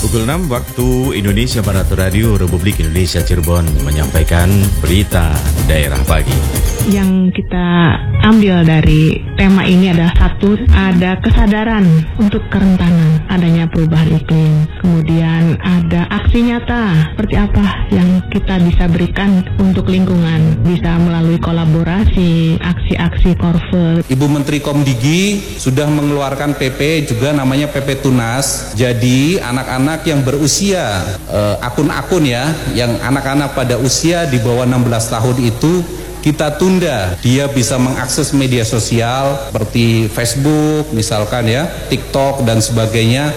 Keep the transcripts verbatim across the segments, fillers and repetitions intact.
Pukul enam waktu Indonesia Barat, Radio Republik Indonesia Cirebon menyampaikan berita daerah pagi. Yang kita ambil dari tema ini adalah satu, ada kesadaran untuk kerentanan adanya perubahan iklim. Kemudian ada aksi nyata seperti apa yang kita bisa berikan untuk lingkungan, bisa melalui kolaborasi, aksi-aksi korve. Ibu Menteri Komdigi sudah mengeluarkan P P juga namanya P P Tunas. Jadi anak-anak yang berusia eh, akun-akun ya, yang anak-anak pada usia di bawah enam belas tahun itu kita tunda. Dia bisa mengakses media sosial seperti Facebook misalkan ya, TikTok dan sebagainya.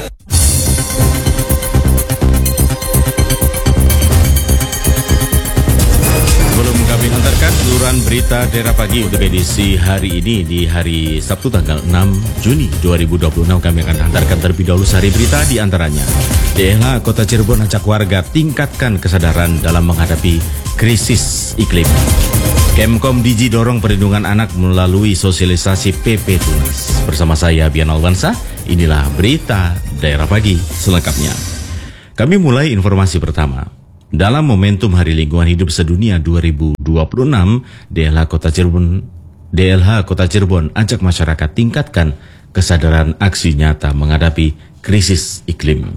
Sebelum kami antarkan seluruhan berita daerah pagi untuk edisi hari ini di hari Sabtu tanggal enam Juni dua ribu dua puluh enam, kami akan antarkan terlebih dahulu sehari berita di antaranya. D L H Kota Cirebon ajak warga tingkatkan kesadaran dalam menghadapi krisis iklim. Kemkom Digi dorong perlindungan anak melalui sosialisasi P P Tunas. Bersama saya Bian Alwansa, inilah berita daerah pagi selengkapnya. Kami mulai informasi pertama. Dalam momentum Hari Lingkungan Hidup Sedunia dua ribu dua puluh enam, D L H Kota Cirebon D L H Kota Cirebon ajak masyarakat tingkatkan kesadaran aksi nyata menghadapi krisis iklim.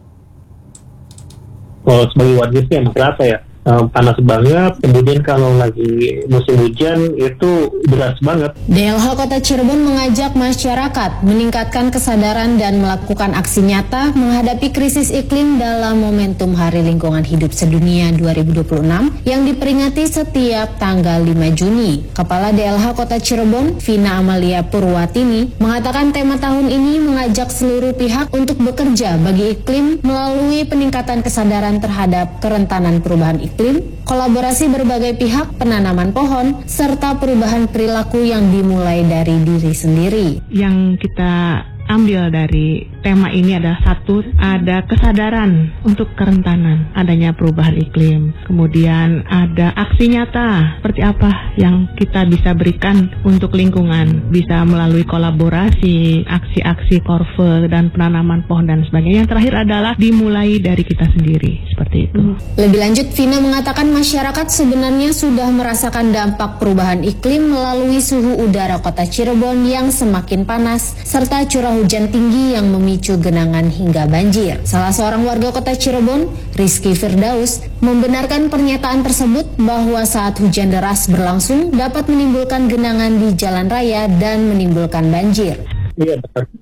Kalau sebagai warga sih emang kerasa ya, panas banget, kemudian kalau lagi musim hujan itu deras banget. D L H Kota Cirebon mengajak masyarakat meningkatkan kesadaran dan melakukan aksi nyata menghadapi krisis iklim dalam momentum Hari Lingkungan Hidup Sedunia dua ribu dua puluh enam yang diperingati setiap tanggal lima Juni. Kepala D L H Kota Cirebon, Vina Amalia Purwatini, mengatakan tema tahun ini mengajak seluruh pihak untuk bekerja bagi iklim melalui peningkatan kesadaran terhadap kerentanan perubahan iklim, kolaborasi berbagai pihak, penanaman pohon, serta perubahan perilaku yang dimulai dari diri sendiri. Yang kita ambil dari tema ini adalah satu, ada kesadaran untuk kerentanan adanya perubahan iklim. Kemudian ada aksi nyata seperti apa yang kita bisa berikan untuk lingkungan, bisa melalui kolaborasi, aksi-aksi korve dan penanaman pohon dan sebagainya. Yang terakhir adalah dimulai dari kita sendiri, seperti itu. Lebih lanjut, Vina mengatakan masyarakat sebenarnya sudah merasakan dampak perubahan iklim melalui suhu udara Kota Cirebon yang semakin panas serta curah hujan tinggi yang memicu genangan hingga banjir. Salah seorang warga Kota Cirebon, Rizky Firdaus, membenarkan pernyataan tersebut bahwa saat hujan deras berlangsung dapat menimbulkan genangan di jalan raya dan menimbulkan banjir. Iya,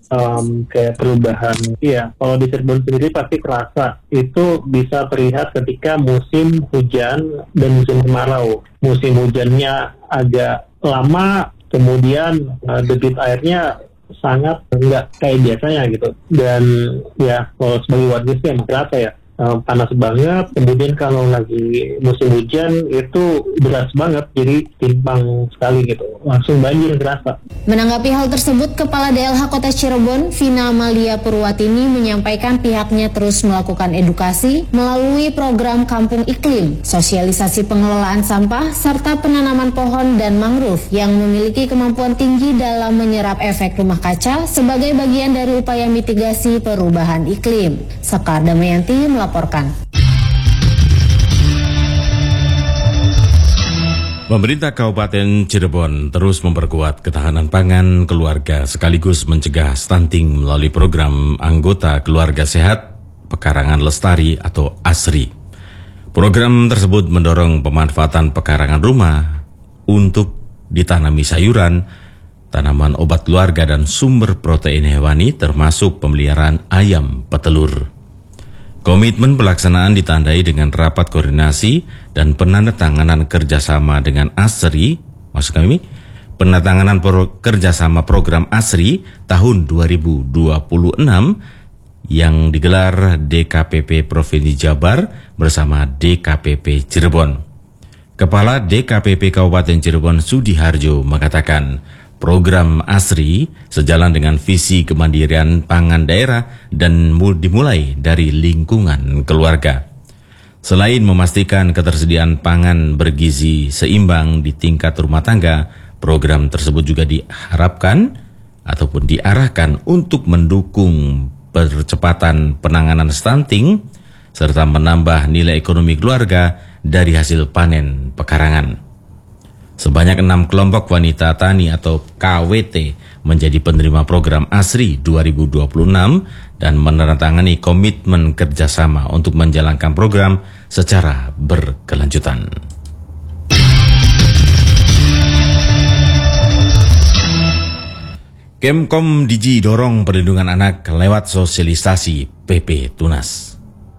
um, kayak perubahan. Iya, kalau di Cirebon sendiri pasti kerasa. Itu bisa terlihat ketika musim hujan dan musim kemarau. Musim hujannya agak lama, kemudian uh, debit airnya sangat enggak kayak biasanya gitu. Dan ya kalau sebagai warga sih emang kerasa ya, um, panas banget, kemudian kalau lagi musim hujan itu deras banget, jadi timpang sekali gitu, langsung banjir kerasa. Menanggapi hal tersebut, Kepala D L H Kota Cirebon, Vina Amalia Purwatini, menyampaikan pihaknya terus melakukan edukasi melalui program Kampung Iklim, sosialisasi pengelolaan sampah, serta penanaman pohon dan mangrove yang memiliki kemampuan tinggi dalam menyerap efek rumah kaca sebagai bagian dari upaya mitigasi perubahan iklim. Sekar Damayanti melaporkan. Pemerintah Kabupaten Cirebon terus memperkuat ketahanan pangan keluarga sekaligus mencegah stunting melalui program Anggota Keluarga Sehat Pekarangan Lestari atau ASRI. Program tersebut mendorong pemanfaatan pekarangan rumah untuk ditanami sayuran, tanaman obat keluarga dan sumber protein hewani termasuk pemeliharaan ayam petelur. Komitmen pelaksanaan ditandai dengan rapat koordinasi dan penandatanganan kerjasama dengan ASRI, maksud kami, penandatanganan pro, kerjasama program ASRI tahun dua ribu dua puluh enam yang digelar D K P P Provinsi Jabar bersama D K P P Cirebon. Kepala D K P P Kabupaten Cirebon Sudiharjo mengatakan, program ASRI sejalan dengan visi kemandirian pangan daerah dan dimulai dari lingkungan keluarga. Selain memastikan ketersediaan pangan bergizi seimbang di tingkat rumah tangga, program tersebut juga diharapkan ataupun diarahkan untuk mendukung percepatan penanganan stunting serta menambah nilai ekonomi keluarga dari hasil panen pekarangan. Sebanyak enam kelompok wanita tani atau K W T menjadi penerima program ASRI dua ribu dua puluh enam dan menandatangani komitmen kerjasama untuk menjalankan program secara berkelanjutan. Kemkom Digi dorong perlindungan anak lewat sosialisasi P P Tunas.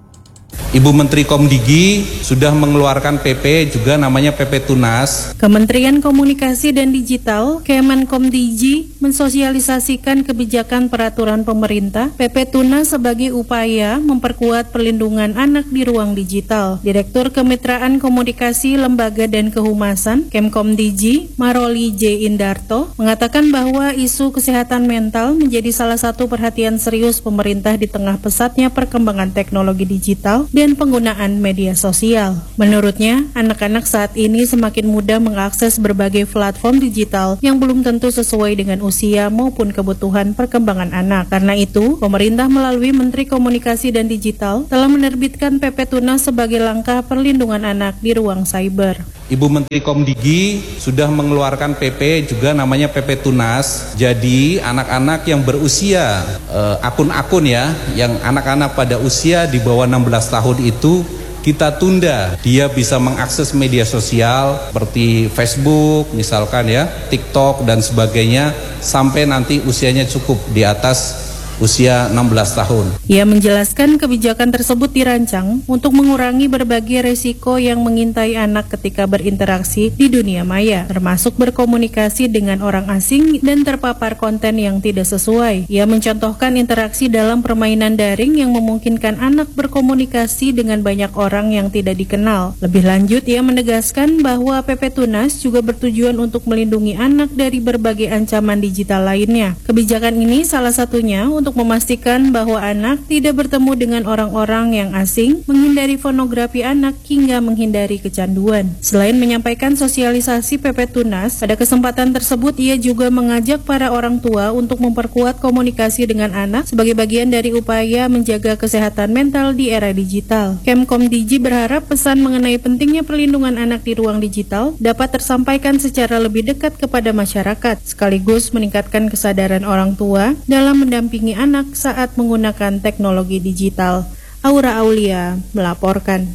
Ibu Menteri Komdigi sudah mengeluarkan P P juga namanya P P Tunas. Kementerian Komunikasi dan Digital, Kemenkomdigi, mensosialisasikan kebijakan peraturan pemerintah P P Tunas sebagai upaya memperkuat perlindungan anak di ruang digital. Direktur Kemitraan Komunikasi Lembaga dan Kehumasan, Kemkomdigi, Maroli J. Indarto, mengatakan bahwa isu kesehatan mental menjadi salah satu perhatian serius pemerintah di tengah pesatnya perkembangan teknologi digital dan penggunaan media sosial. Menurutnya, anak-anak saat ini semakin mudah mengakses berbagai platform digital yang belum tentu sesuai dengan usia maupun kebutuhan perkembangan anak. Karena itu, pemerintah melalui Menteri Komunikasi dan Digital telah menerbitkan P P Tunas sebagai langkah perlindungan anak di ruang cyber. Ibu Menteri Komdigi sudah mengeluarkan P P juga namanya P P Tunas. Jadi anak-anak yang berusia eh, akun-akun ya, yang anak-anak pada usia di bawah enam belas tahun itu kita tunda. Dia bisa mengakses media sosial seperti Facebook misalkan ya, TikTok dan sebagainya sampai nanti usianya cukup di atas usia enam belas tahun. Ia menjelaskan kebijakan tersebut dirancang untuk mengurangi berbagai resiko yang mengintai anak ketika berinteraksi di dunia maya, termasuk berkomunikasi dengan orang asing dan terpapar konten yang tidak sesuai. Ia mencontohkan interaksi dalam permainan daring yang memungkinkan anak berkomunikasi dengan banyak orang yang tidak dikenal. Lebih lanjut, ia menegaskan bahwa P P Tunas juga bertujuan untuk melindungi anak dari berbagai ancaman digital lainnya. Kebijakan ini salah satunya untuk untuk memastikan bahwa anak tidak bertemu dengan orang-orang yang asing, menghindari pornografi anak, hingga menghindari kecanduan. Selain menyampaikan sosialisasi P P Tunas, pada kesempatan tersebut ia juga mengajak para orang tua untuk memperkuat komunikasi dengan anak sebagai bagian dari upaya menjaga kesehatan mental di era digital. Kemkomdigi berharap pesan mengenai pentingnya perlindungan anak di ruang digital dapat tersampaikan secara lebih dekat kepada masyarakat, sekaligus meningkatkan kesadaran orang tua dalam mendampingi anak saat menggunakan teknologi digital. Aura Aulia melaporkan.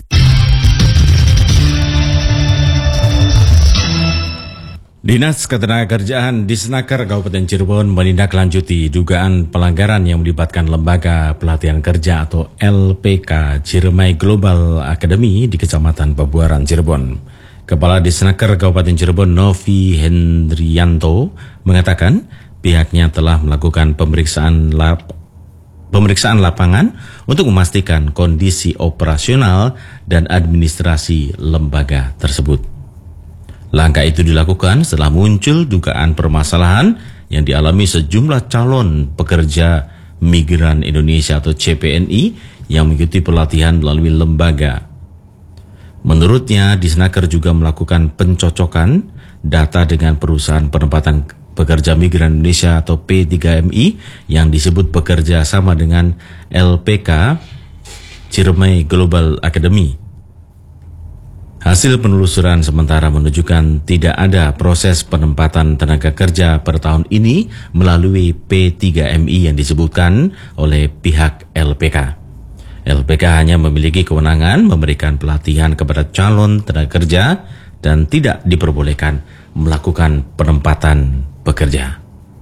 Dinas Ketenagakerjaan Disnaker Kabupaten Cirebon menindaklanjuti dugaan pelanggaran yang melibatkan Lembaga Pelatihan Kerja atau L P K Ciremai Global Academy di Kecamatan Pabuaran, Cirebon. Kepala Disnaker Kabupaten Cirebon Novi Hendrianto mengatakan pihaknya telah melakukan pemeriksaan lap, pemeriksaan lapangan untuk memastikan kondisi operasional dan administrasi lembaga tersebut. Langkah itu dilakukan setelah muncul dugaan permasalahan yang dialami sejumlah calon pekerja migran Indonesia atau C P N I yang mengikuti pelatihan melalui lembaga. Menurutnya, Disnaker juga melakukan pencocokan data dengan perusahaan penempatan pekerja migran Indonesia atau P tiga M I yang disebut bekerja sama dengan L P K Ciremai Global Academy. Hasil penelusuran sementara menunjukkan tidak ada proses penempatan tenaga kerja pada tahun ini melalui P tiga M I yang disebutkan oleh pihak L P K. L P K hanya memiliki kewenangan memberikan pelatihan kepada calon tenaga kerja dan tidak diperbolehkan melakukan penempatan pekerja.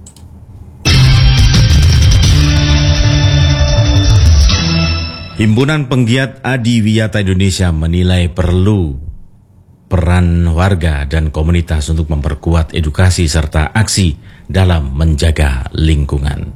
Himpunan Penggiat Adiwiyata Indonesia menilai perlu peran warga dan komunitas untuk memperkuat edukasi serta aksi dalam menjaga lingkungan.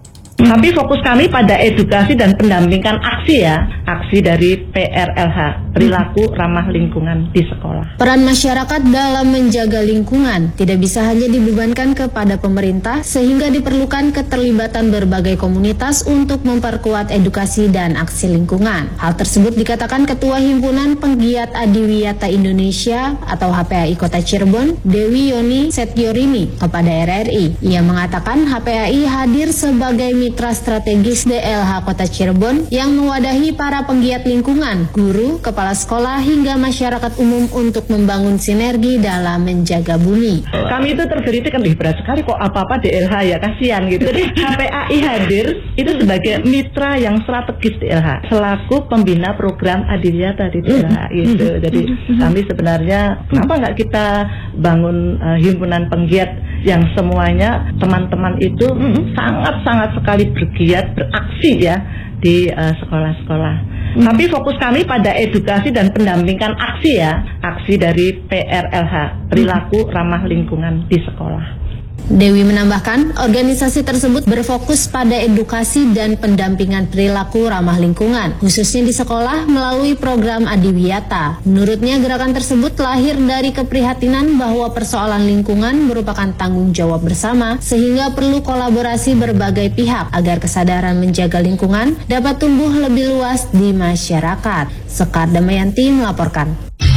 Tapi fokus kami pada edukasi dan pendampingan aksi ya, aksi dari P R L H perilaku ramah lingkungan di sekolah. Peran masyarakat dalam menjaga lingkungan tidak bisa hanya dibebankan kepada pemerintah, sehingga diperlukan keterlibatan berbagai komunitas untuk memperkuat edukasi dan aksi lingkungan. Hal tersebut dikatakan Ketua Himpunan Penggiat Adiwiyata Indonesia atau H P A I Kota Cirebon, Dewi Yoni Setiorini, kepada R R I. Ia mengatakan H P A I hadir sebagai mitra strategis D L H Kota Cirebon yang mewadahi para penggiat lingkungan, guru, kepala sekolah, hingga masyarakat umum untuk membangun sinergi dalam menjaga bumi. Kami itu tergelitik kan, berat sekali kok apa-apa D L H ya, kasihan gitu. Jadi H P A I hadir itu sebagai mitra yang strategis D L H, selaku pembina program Adiwiyata di D L H itu. Jadi kami sebenarnya kenapa nggak kita bangun uh, himpunan penggiat yang semuanya teman-teman itu sangat-sangat sekali bergiat, beraksi ya di uh, sekolah-sekolah. Hmm. Tapi fokus kami pada edukasi dan pendampingan aksi ya, aksi dari P R L H, perilaku ramah lingkungan di sekolah. Dewi menambahkan, organisasi tersebut berfokus pada edukasi dan pendampingan perilaku ramah lingkungan, khususnya di sekolah melalui program Adiwiyata. Menurutnya, gerakan tersebut lahir dari keprihatinan bahwa persoalan lingkungan merupakan tanggung jawab bersama, sehingga perlu kolaborasi berbagai pihak agar kesadaran menjaga lingkungan dapat tumbuh lebih luas di masyarakat. Sekar Damayanti melaporkan.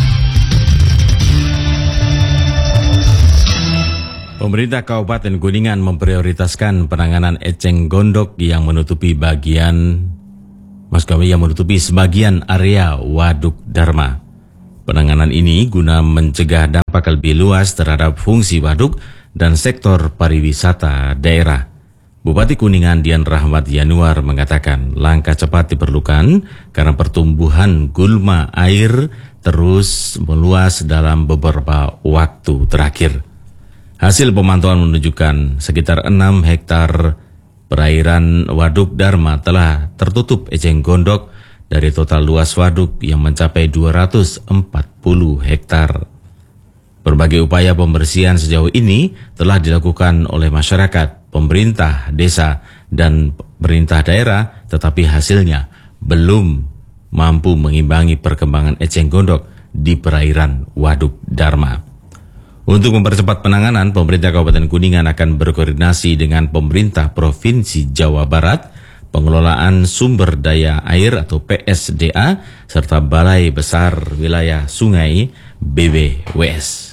Pemerintah Kabupaten Kuningan memprioritaskan penanganan eceng gondok yang menutupi bagian, mas kami yang menutupi sebagian area Waduk Dharma. Penanganan ini guna mencegah dampak lebih luas terhadap fungsi waduk dan sektor pariwisata daerah. Bupati Kuningan Dian Rahmat Yanuar mengatakan langkah cepat diperlukan karena pertumbuhan gulma air terus meluas dalam beberapa waktu terakhir. Hasil pemantauan menunjukkan sekitar enam hektar perairan Waduk Dharma telah tertutup eceng gondok dari total luas waduk yang mencapai dua ratus empat puluh hektar. Berbagai upaya pembersihan sejauh ini telah dilakukan oleh masyarakat, pemerintah desa, dan pemerintah daerah, tetapi hasilnya belum mampu mengimbangi perkembangan eceng gondok di perairan Waduk Dharma. Untuk mempercepat penanganan, pemerintah Kabupaten Kuningan akan berkoordinasi dengan pemerintah Provinsi Jawa Barat, Pengelolaan Sumber Daya Air atau P S D A, serta Balai Besar Wilayah Sungai B B W S.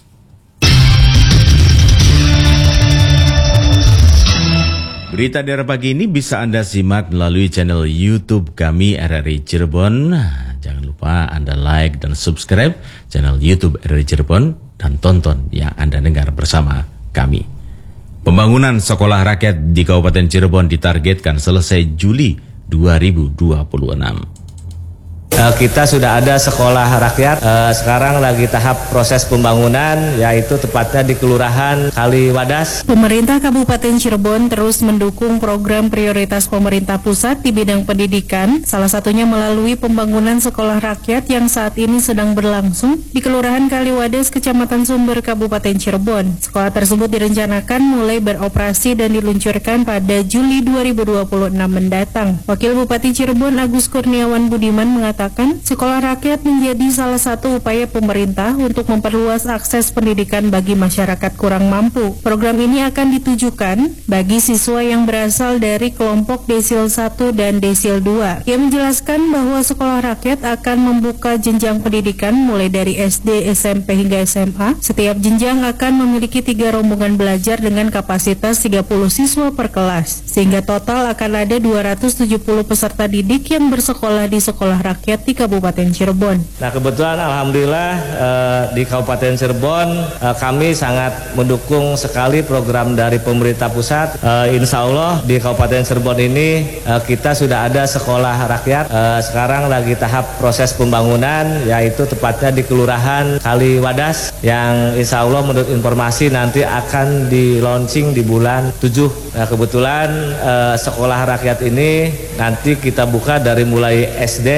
Berita daerah pagi ini bisa Anda simak melalui channel YouTube kami R R I Cirebon. Jangan lupa Anda like dan subscribe channel YouTube R R I Cirebon dan tonton yang Anda dengar bersama kami. Pembangunan sekolah rakyat di Kabupaten Cirebon ditargetkan selesai Juli dua ribu dua puluh enam. Kita sudah ada sekolah rakyat, sekarang lagi tahap proses pembangunan, yaitu tepatnya di Kelurahan Kaliwadas. Pemerintah Kabupaten Cirebon terus mendukung program prioritas pemerintah pusat di bidang pendidikan, salah satunya melalui pembangunan sekolah rakyat yang saat ini sedang berlangsung di Kelurahan Kaliwadas, Kecamatan Sumber, Kabupaten Cirebon. Sekolah tersebut direncanakan mulai beroperasi dan diluncurkan pada Juli dua ribu dua puluh enam mendatang. Wakil Bupati Cirebon Agus Kurniawan Budiman mengatakan sekolah rakyat menjadi salah satu upaya pemerintah untuk memperluas akses pendidikan bagi masyarakat kurang mampu. Program ini akan ditujukan bagi siswa yang berasal dari kelompok desil satu dan desil dua. Ia menjelaskan bahwa sekolah rakyat akan membuka jenjang pendidikan mulai dari S D, S M P hingga S M A. Setiap jenjang akan memiliki tiga rombongan belajar dengan kapasitas tiga puluh siswa per kelas, sehingga total akan ada dua ratus tujuh puluh peserta didik yang bersekolah di sekolah rakyat di Kabupaten Cirebon. Nah, kebetulan alhamdulillah eh, di Kabupaten Cirebon eh, kami sangat mendukung sekali program dari pemerintah pusat. Eh, insya Allah di Kabupaten Cirebon ini eh, kita sudah ada sekolah rakyat. Eh, sekarang lagi tahap proses pembangunan, yaitu tepatnya di Kelurahan Kaliwadas, yang insya Allah menurut informasi nanti akan di launching di bulan tujuh. Nah, kebetulan eh, sekolah rakyat ini nanti kita buka dari mulai S D,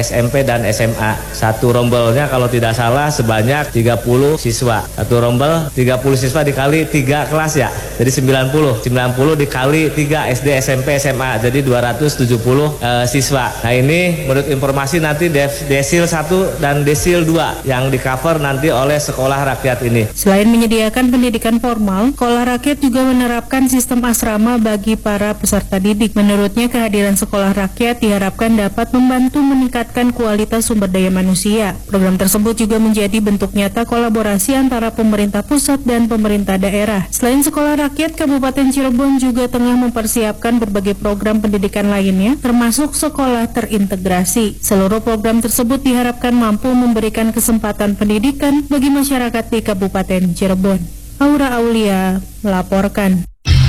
S M P dan S M A. Satu rombelnya kalau tidak salah sebanyak tiga puluh siswa. Satu rombel tiga puluh siswa dikali tiga kelas ya. Jadi sembilan puluh. sembilan puluh dikali tiga S D, S M P, S M A. Jadi dua ratus tujuh puluh uh, siswa. Nah ini menurut informasi nanti desil satu dan desil dua yang di cover nanti oleh sekolah rakyat ini. Selain menyediakan pendidikan formal, sekolah rakyat juga menerapkan sistem asrama bagi para peserta didik. Menurutnya kehadiran sekolah rakyat diharapkan dapat membantu meningkatkan kualitas sumber daya manusia. Program tersebut juga menjadi bentuk nyata kolaborasi antara pemerintah pusat dan pemerintah daerah. Selain sekolah rakyat, Kabupaten Cirebon juga tengah mempersiapkan berbagai program pendidikan lainnya, termasuk sekolah terintegrasi. Seluruh program tersebut diharapkan mampu memberikan kesempatan pendidikan bagi masyarakat di Kabupaten Cirebon. Aura Aulia melaporkan.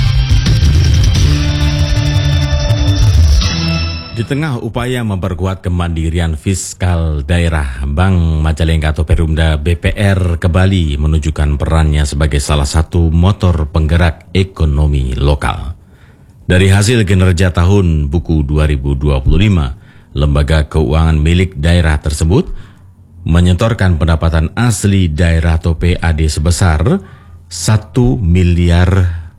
Di tengah upaya memperkuat kemandirian fiskal daerah, Bank Majalengka atau Perumda B P R kembali menunjukkan perannya sebagai salah satu motor penggerak ekonomi lokal. Dari hasil kinerja tahun buku dua ribu dua puluh lima, lembaga keuangan milik daerah tersebut menyetorkan pendapatan asli daerah atau P A D sebesar satu miliar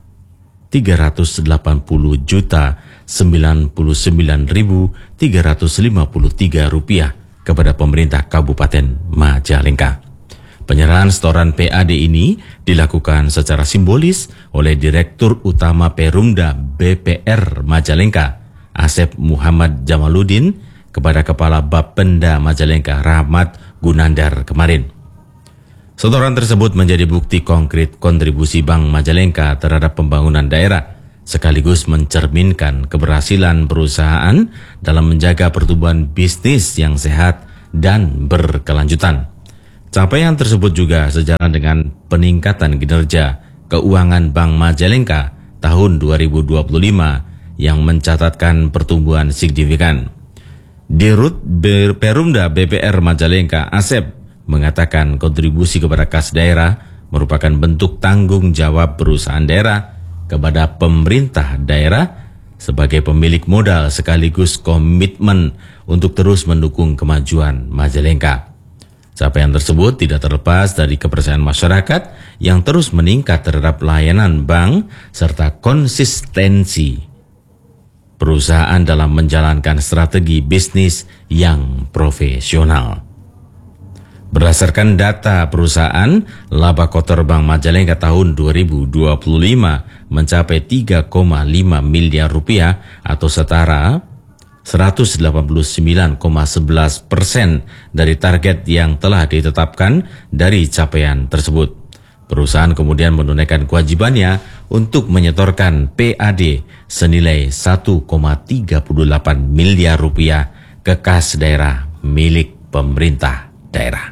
tiga ratus delapan puluh juta sembilan puluh sembilan ribu tiga ratus lima puluh tiga rupiah kepada pemerintah Kabupaten Majalengka. Penyerahan setoran P A D ini dilakukan secara simbolis oleh Direktur Utama Perumda B P R Majalengka, Asep Muhammad Jamaluddin, kepada Kepala Bapenda Majalengka Rahmat Gunandar kemarin. Setoran tersebut menjadi bukti konkret kontribusi Bank Majalengka terhadap pembangunan daerah, sekaligus mencerminkan keberhasilan perusahaan dalam menjaga pertumbuhan bisnis yang sehat dan berkelanjutan. Capaian tersebut juga sejalan dengan peningkatan kinerja keuangan Bank Majalengka tahun dua ribu dua puluh lima yang mencatatkan pertumbuhan signifikan. Dirut Perumda B P R Majalengka, Asep, mengatakan kontribusi kepada kas daerah merupakan bentuk tanggung jawab perusahaan daerah kepada pemerintah daerah sebagai pemilik modal sekaligus komitmen untuk terus mendukung kemajuan Majalengka. Capaian tersebut tidak terlepas dari kepercayaan masyarakat yang terus meningkat terhadap layanan bank serta konsistensi perusahaan dalam menjalankan strategi bisnis yang profesional. Berdasarkan data perusahaan, laba kotor Bank Majalengka tahun dua ribu dua puluh lima mencapai tiga koma lima miliar rupiah atau setara seratus delapan puluh sembilan koma sebelas persen dari target yang telah ditetapkan dari capaian tersebut. Perusahaan kemudian menunaikan kewajibannya untuk menyetorkan P A D senilai satu koma tiga delapan miliar rupiah ke kas daerah milik pemerintah daerah.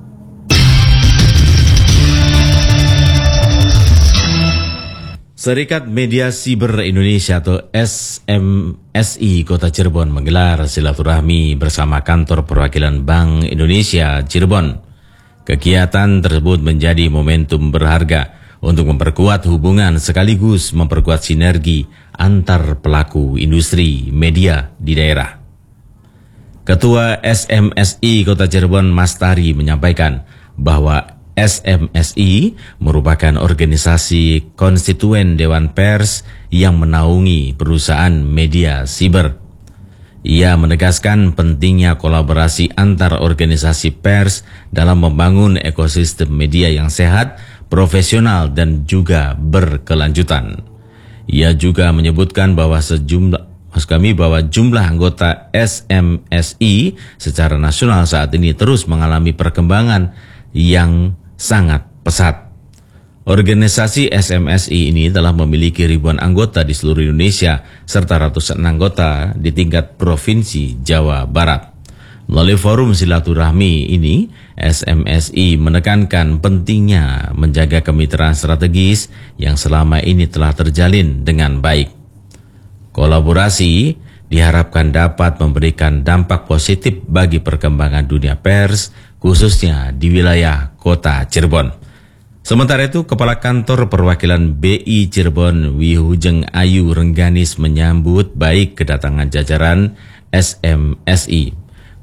Serikat Media Siber Indonesia atau S M S I Kota Cirebon menggelar silaturahmi bersama kantor perwakilan Bank Indonesia Cirebon. Kegiatan tersebut menjadi momentum berharga untuk memperkuat hubungan sekaligus memperkuat sinergi antar pelaku industri media di daerah. Ketua S M S I Kota Cirebon Mastari menyampaikan bahwa S M S I merupakan organisasi konstituen Dewan Pers yang menaungi perusahaan media siber. Ia menegaskan pentingnya kolaborasi antar organisasi pers dalam membangun ekosistem media yang sehat, profesional, dan juga berkelanjutan. Ia juga menyebutkan bahwa sejumlah Maksud kami bahwa jumlah anggota S M S I secara nasional saat ini terus mengalami perkembangan yang sangat pesat. Organisasi S M S I ini telah memiliki ribuan anggota di seluruh Indonesia serta ratusan anggota di tingkat Provinsi Jawa Barat. Melalui forum silaturahmi ini, S M S I menekankan pentingnya menjaga kemitraan strategis yang selama ini telah terjalin dengan baik. Kolaborasi diharapkan dapat memberikan dampak positif bagi perkembangan dunia pers, khususnya di wilayah Kota Cirebon. Sementara itu, Kepala Kantor Perwakilan B I Cirebon Wihujeng Ayu Rengganis menyambut baik kedatangan jajaran S M S I.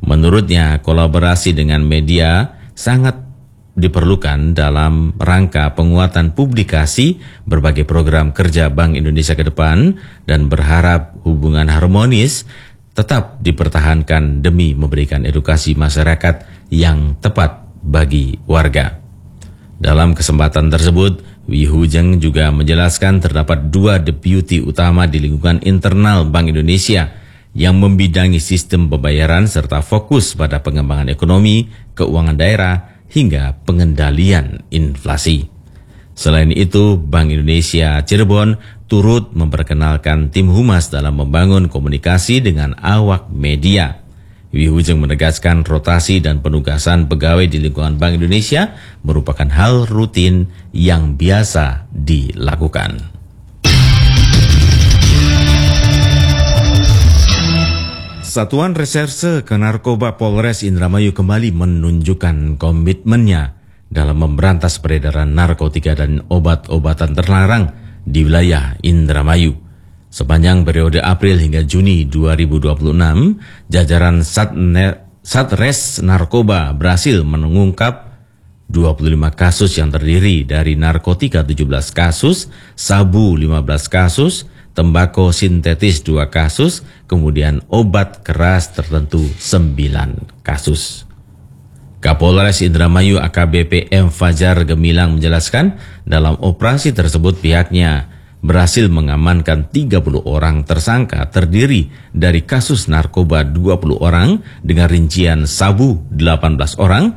Menurutnya, kolaborasi dengan media sangat diperlukan dalam rangka penguatan publikasi berbagai program kerja Bank Indonesia ke depan dan berharap hubungan harmonis tetap dipertahankan demi memberikan edukasi masyarakat yang tepat bagi warga. Dalam kesempatan tersebut, Wihujeng juga menjelaskan terdapat dua deputi utama di lingkungan internal Bank Indonesia yang membidangi sistem pembayaran serta fokus pada pengembangan ekonomi, keuangan daerah, hingga pengendalian inflasi. Selain itu, Bank Indonesia Cirebon turut memperkenalkan tim humas dalam membangun komunikasi dengan awak media. Wihujeng menegaskan rotasi dan penugasan pegawai di lingkungan Bank Indonesia merupakan hal rutin yang biasa dilakukan. Satuan Reserse Narkoba Polres Indramayu kembali menunjukkan komitmennya dalam memberantas peredaran narkotika dan obat-obatan terlarang di wilayah Indramayu. Sepanjang periode April hingga Juni dua ribu dua puluh enam, jajaran Satne, Satres Narkoba berhasil mengungkap dua puluh lima kasus yang terdiri dari narkotika tujuh belas kasus, sabu lima belas kasus, tembakau sintetis dua kasus, kemudian obat keras tertentu sembilan kasus. Kapolres Indramayu A K B P M Fajar Gemilang menjelaskan dalam operasi tersebut pihaknya berhasil mengamankan tiga puluh orang tersangka terdiri dari kasus narkoba dua puluh orang dengan rincian sabu delapan belas orang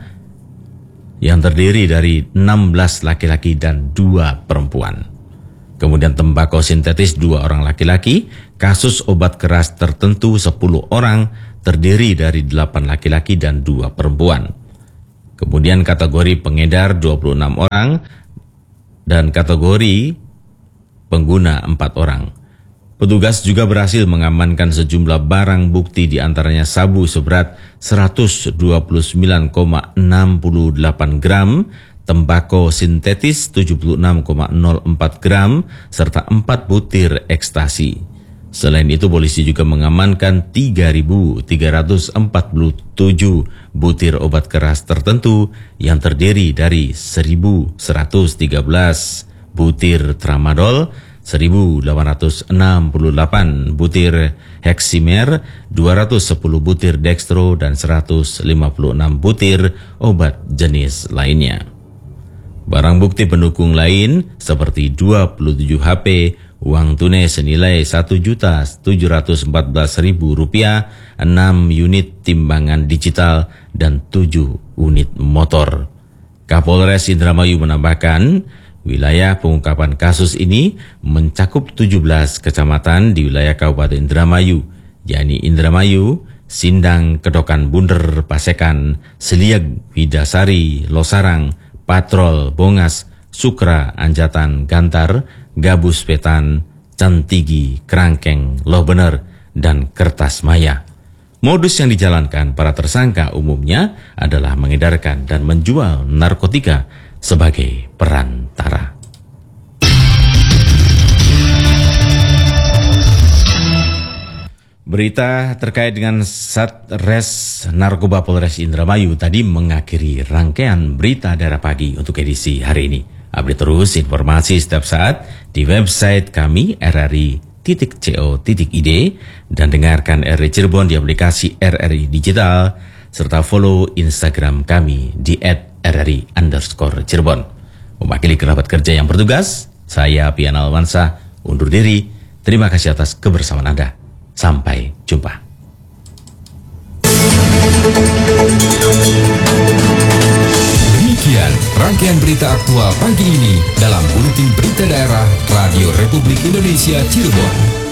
yang terdiri dari enam belas laki-laki dan dua perempuan. Kemudian tembakau sintetis dua orang laki-laki, kasus obat keras tertentu sepuluh orang terdiri dari delapan laki-laki dan dua perempuan. Kemudian kategori pengedar dua puluh enam orang dan kategori pengguna empat orang. Petugas juga berhasil mengamankan sejumlah barang bukti di antaranya sabu seberat seratus dua puluh sembilan koma enam delapan gram, tembakau sintetis tujuh puluh enam koma nol empat gram, serta empat butir ekstasi. Selain itu, polisi juga mengamankan tiga ribu tiga ratus empat puluh tujuh butir obat keras tertentu yang terdiri dari seribu seratus tiga belas butir tramadol, seribu delapan ratus enam puluh delapan butir heksimer, dua ratus sepuluh butir dextro, dan seratus lima puluh enam butir obat jenis lainnya. Barang bukti pendukung lain seperti dua puluh tujuh H P, uang tunai senilai satu juta tujuh ratus empat belas ribu rupiah, enam unit timbangan digital, dan tujuh unit motor. Kapolres Indramayu menambahkan, wilayah pengungkapan kasus ini mencakup tujuh belas kecamatan di wilayah Kabupaten Indramayu, yakni Indramayu, Sindang, Kedokan Bunder, Pasekan, Selieg, Widasari, Losarang, Patrol, Bongas, Sukra, Anjatan, Gantar, Gabus Petan, Cantigi, Kerangkeng, Loh Bener, dan Kertasmaya. Modus yang dijalankan para tersangka umumnya adalah mengedarkan dan menjual narkotika sebagai perantara. Berita terkait dengan Satres Narkoba Polres Indramayu tadi mengakhiri rangkaian berita daerah pagi untuk edisi hari ini. Update terus informasi setiap saat di website kami r r i titik co titik i d dan dengarkan R R I Cirebon di aplikasi R R I Digital serta follow Instagram kami di at r r i underscore Cirebon. Mewakili kerabat kerja yang bertugas, saya Pian Alwansa undur diri. Terima kasih atas kebersamaan Anda. Sampai jumpa. Demikian rangkaian berita aktual pagi ini dalam Buletin Berita Daerah Radio Republik Indonesia Cirebon.